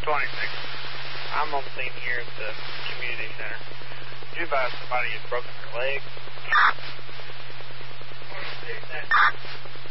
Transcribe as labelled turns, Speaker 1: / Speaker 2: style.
Speaker 1: 26. I'm on scene here at the community center. You advise somebody has broken their leg?